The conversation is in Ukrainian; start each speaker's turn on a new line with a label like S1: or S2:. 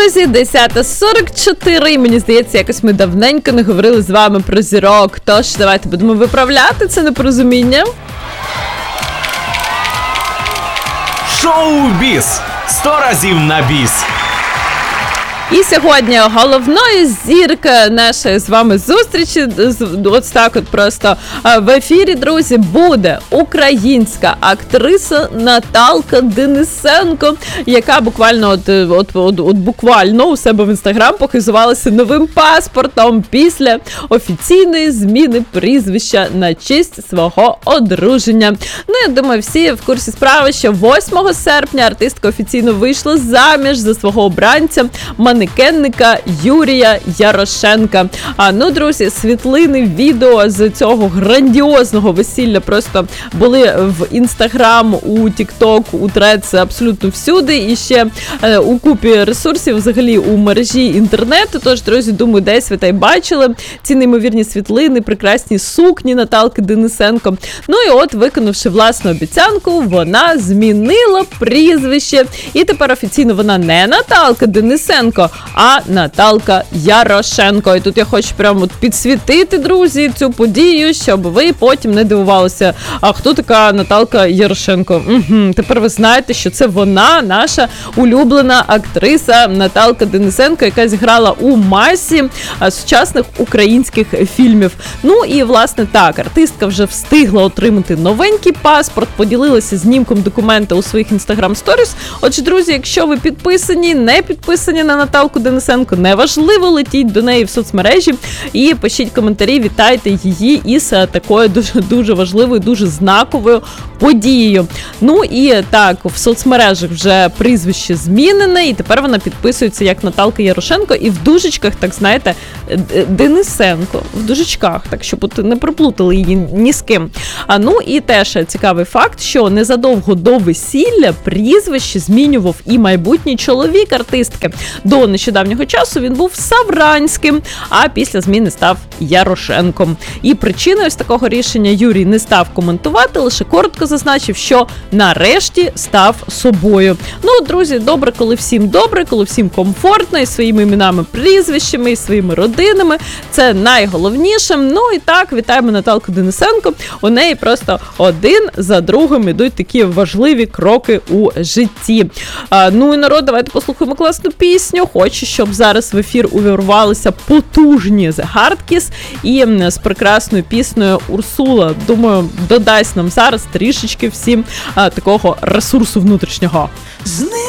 S1: друзі, 10:44, мені здається, якось ми давненько не говорили з вами про зірок, тож давайте будемо виправляти це непорозуміння.
S2: Шоу-біз. 100 разів на біс.
S1: І сьогодні головною зіркою нашої з вами зустрічі, ось так от просто в ефірі, друзі, буде українська актриса Наталка Денисенко, яка буквально буквально у себе в інстаграм похизувалася новим паспортом після офіційної зміни прізвища на честь свого одруження. Ну, я думаю, всі в курсі справи, що 8 серпня артистка офіційно вийшла заміж за свого обранця, манекенника Юрія Ярошенка. Ну, друзі, світлини, відео з цього грандіозного весілля просто були в Інстаграм, у Тікток, у Трец, абсолютно всюди. І ще у купі ресурсів, взагалі, у мережі інтернету. Тож, друзі, думаю, десь ви та й бачили ці неймовірні світлини, прекрасні сукні Наталки Денисенко. Ну і от, виконавши власну обіцянку, вона змінила прізвище. І тепер офіційно вона не Наталка Денисенко, а Наталка Ярошенко. І тут я хочу прямо підсвітити, друзі, цю подію, щоб ви потім не дивувалися, а хто така Наталка Ярошенко. Тепер ви знаєте, що це вона, наша улюблена актриса Наталка Денисенко, яка зіграла у масі сучасних українських фільмів. Ну і, власне, так, артистка вже встигла отримати новенький паспорт, поділилася знімком документа у своїх інстаграм-сторіс. Отже, друзі, якщо ви підписані, не підписані на Наталку Денисенко, неважливо, летіть до неї в соцмережі і пишіть коментарі, вітайте її із такою дуже важливою, дуже знаковою подією. Ну і так, в соцмережах вже прізвище змінене, і тепер вона підписується як Наталка Ярошенко, і в дужечках, так знаєте, Денисенко, в дужечках, так щоб не проплутали її ні з ким. Ну і теж цікавий факт, що незадовго до весілля прізвище змінював і майбутній чоловік артистки. До нещодавнього часу він був Савранським, а після зміни став Ярошенком. І причиною з такого рішення Юрій не став коментувати, лише коротко зазначив, що нарешті став собою. Ну, друзі, добре, коли всім комфортно, і своїми іменами, прізвищами, і своїми родинами. Це найголовніше. Ну і так, вітаємо Наталку Денисенко. У неї просто один за другим ідуть такі важливі кроки у житті. Ну і народ, давайте послухаємо класну пісню. Хочу, щоб зараз в ефір увірвалися потужні The Hardkiss і з прекрасною піснею Урсула. Думаю, додасть нам зараз трішечки всім такого ресурсу внутрішнього.